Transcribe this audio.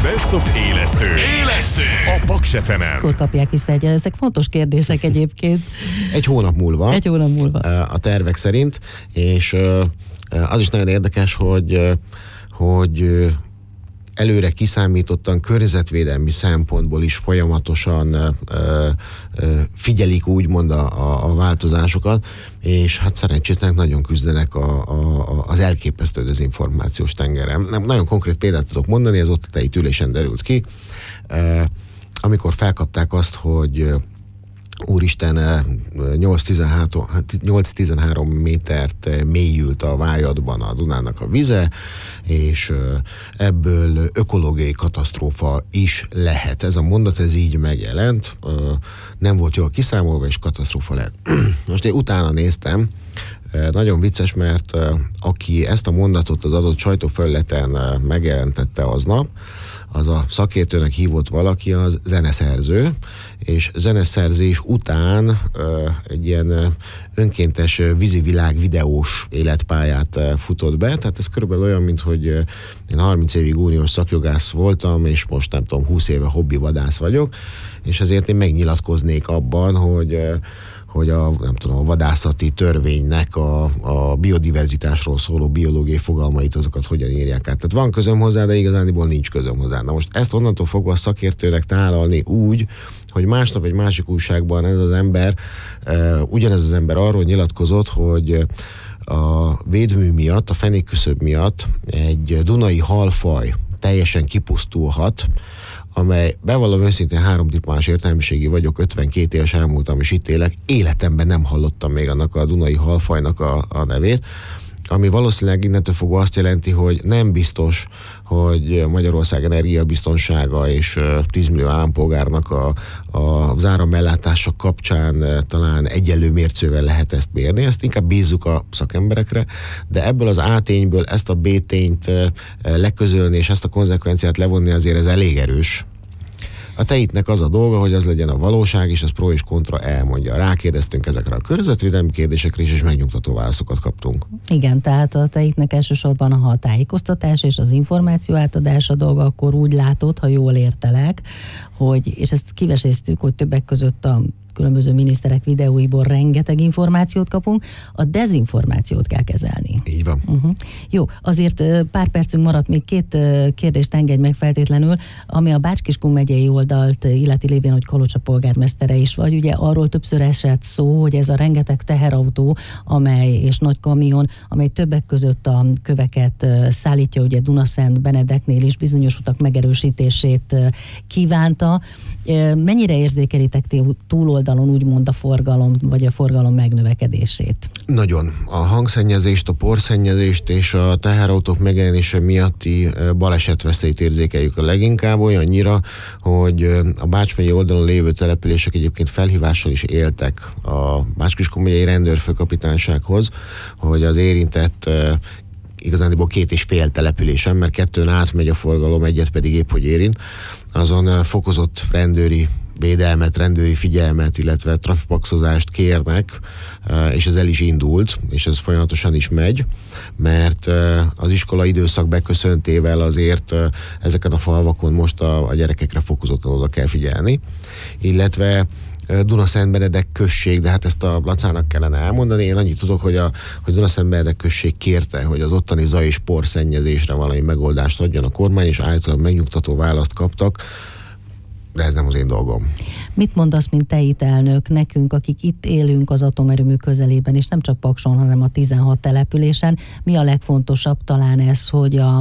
Best of Élesztő. A Paks FM-en. Akkor kapják vissza ezek fontos kérdések egyébként. Egy hónap múlva. A tervek szerint, és az is nagyon érdekes, hogy előre kiszámítottan környezetvédelmi szempontból is folyamatosan figyelik úgymond a változásokat, és hát szerencsétlenek nagyon küzdenek az elképesztő dezinformációs tengeren. Nagyon konkrét példát tudok mondani, ez ott a TEI ülésen derült ki, amikor felkapták azt, hogy úristen, 8-13 métert mélyült a Vájadban a Dunának a vize, és ebből ökológiai katasztrófa is lehet. Ez a mondat, ez így megjelent, nem volt jól kiszámolva, és katasztrófa lehet. Most én utána néztem, nagyon vicces, mert aki ezt a mondatot az adott sajtófelületen megjelentette aznap, az a szakértőnek hívott valaki, az zeneszerző, és zeneszerzés után egy ilyen önkéntes vízivilág videós életpályát futott be, tehát ez körülbelül olyan, mint hogy én 30 évig uniós szakjogász voltam, és most nem tudom, 20 éve hobbi vadász vagyok, és ezért én megnyilatkoznék abban, hogy a vadászati törvénynek a biodiverzitásról szóló biológiai fogalmait, azokat hogyan írják át. Tehát van közöm hozzá, de igazániból nincs közöm hozzá. Na most ezt onnantól fogva a szakértőnek tálalni úgy, hogy másnap egy másik újságban ugyanez az ember arról nyilatkozott, hogy a védmű miatt, a fenékküszöb miatt egy dunai halfaj teljesen kipusztulhat, amely, bevallom őszintén, 3 diplomás értelmiségi vagyok, 52 éves elmúltam, és itt élek, életemben nem hallottam még annak a dunai halfajnak a nevét, ami valószínűleg innentől fogva azt jelenti, hogy nem biztos, hogy Magyarország energiabiztonsága és 10 millió állampolgárnak az áramellátása kapcsán talán egyenlő mércővel lehet ezt mérni, ezt inkább bízzuk a szakemberekre, de ebből az A tényből ezt a B tényt leközölni és ezt a konzekvenciát levonni azért ez elég erős. A TEI-nek az a dolga, hogy az legyen a valóság, és az pro és kontra elmondja. Rákérdeztünk ezekre a környezetvédelmi kérdésekre is, és megnyugtató válaszokat kaptunk. Igen, tehát a TEI-nek elsősorban a tájékoztatás és az információ átadás a dolga, akkor úgy látod, ha jól értelek, és ezt kiveséztük, hogy többek között a különböző miniszterek videóiból rengeteg információt kapunk, a dezinformációt kell kezelni. Így van. Jó, azért pár percünk maradt, még 2 kérdést engedj meg feltétlenül, ami a Bács-Kiskun megyei oldalt illeti, lévén, hogy Kalocsa polgármestere is vagy. Ugye arról többször esett szó, hogy ez a rengeteg teherautó, és nagy kamion, amely többek között a köveket szállítja, ugye Dunaszent Benedeknél is bizonyos utak megerősítését kívánta. Mennyire érzékelitek túloldalon úgymond a forgalom, vagy a forgalom megnövekedését? Nagyon. A hangszennyezést, a porszennyezést és a teherautók megjelenése miatti balesetveszélyt érzékeljük a leginkább, olyannyira, hogy a Bács megyei oldalon lévő települések egyébként felhívással is éltek a Bács-Kiskun megyei rendőrfőkapitánysághoz, hogy az érintett igazából 2,5 településen, mert 2-n átmegy a forgalom, 1 pedig épp hogy érint, azon fokozott rendőri védelmet, rendőri figyelmet, illetve trafipaxozást kérnek, és ez el is indult, és ez folyamatosan is megy, mert az iskola időszak beköszöntével azért ezeken a falvakon most a gyerekekre fokozottan oda kell figyelni, illetve Dunaszent Benedek község, de hát ezt a Lacának kellene elmondani. Én annyit tudok, hogy Dunaszent Benedek község kérte, hogy az ottani zaj és porszennyezésre valami megoldást adjon a kormány, és általában megnyugtató választ kaptak, de ez nem az én dolgom. Mit mondasz, mint TEI elnök nekünk, akik itt élünk az atomerőmű közelében, és nem csak Pakson, hanem a 16 településen? Mi a legfontosabb talán ez, hogy